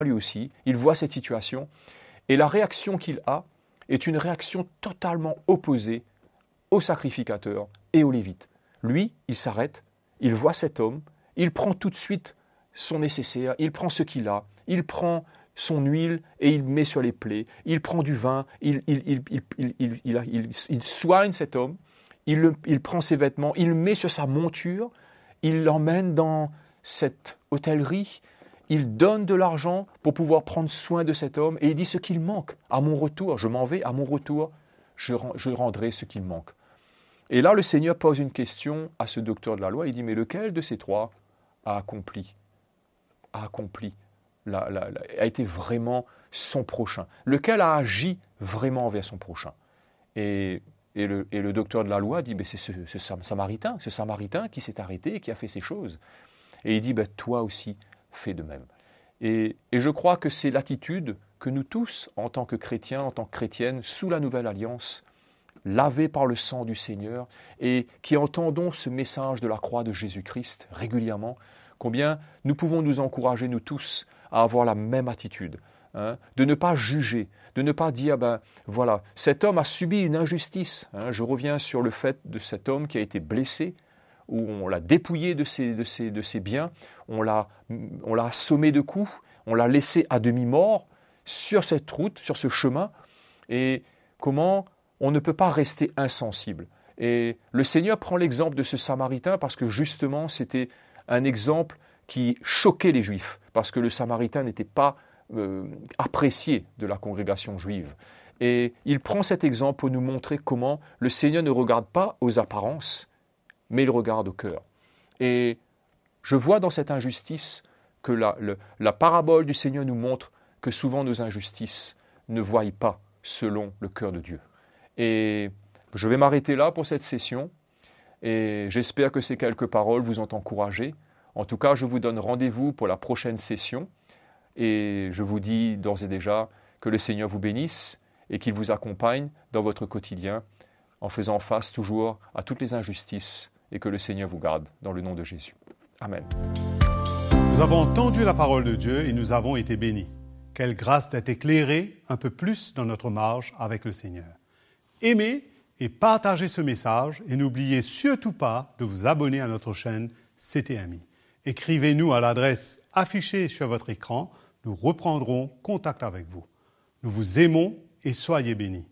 lui aussi, il voit cette situation, et la réaction qu'il a est une réaction totalement opposée au sacrificateur et au lévite. Lui, il s'arrête, il voit cet homme, il prend tout de suite son nécessaire, il prend ce qu'il a, il prend son huile et il met sur les plaies, il prend du vin, il soigne cet homme, il prend ses vêtements, il met sur sa monture, il l'emmène dans cette hôtellerie, il donne de l'argent pour pouvoir prendre soin de cet homme et il dit ce qu'il manque. À mon retour, je m'en vais, à mon retour, je rendrai ce qu'il manque. Et là, le Seigneur pose une question à ce docteur de la loi. Il dit, mais lequel de ces trois a accompli, a été vraiment son prochain? Lequel a agi vraiment envers son prochain? Et le docteur de la loi dit, mais c'est ce Samaritain qui s'est arrêté et qui a fait ces choses. Et il dit, toi aussi, fais de même. Et je crois que c'est l'attitude que nous tous, en tant que chrétiens, en tant que chrétiennes, sous la Nouvelle Alliance, lavés par le sang du Seigneur, et qui entendons ce message de la croix de Jésus-Christ régulièrement, combien nous pouvons nous encourager, nous tous, à avoir la même attitude, de ne pas juger, de ne pas dire, voilà, cet homme a subi une injustice. Je reviens sur le fait de cet homme qui a été blessé, où on l'a dépouillé de ses biens, on l'a assommé de coups, on l'a laissé à demi-mort sur cette route, sur ce chemin, et comment on ne peut pas rester insensible. Et le Seigneur prend l'exemple de ce Samaritain parce que justement c'était un exemple qui choquait les Juifs, parce que le Samaritain n'était pas apprécié de la congrégation juive. Et il prend cet exemple pour nous montrer comment le Seigneur ne regarde pas aux apparences, mais il regarde au cœur. Et je vois dans cette injustice que la parabole du Seigneur nous montre que souvent nos injustices ne voient pas selon le cœur de Dieu. Et je vais m'arrêter là pour cette session, et j'espère que ces quelques paroles vous ont encouragé. En tout cas, je vous donne rendez-vous pour la prochaine session, et je vous dis d'ores et déjà que le Seigneur vous bénisse et qu'il vous accompagne dans votre quotidien en faisant face toujours à toutes les injustices, et que le Seigneur vous garde dans le nom de Jésus. Amen. Nous avons entendu la parole de Dieu et nous avons été bénis. Quelle grâce d'être éclairés un peu plus dans notre marche avec le Seigneur. Aimez et partagez ce message et n'oubliez surtout pas de vous abonner à notre chaîne CTMI. Écrivez-nous à l'adresse affichée sur votre écran. Nous reprendrons contact avec vous. Nous vous aimons et soyez bénis.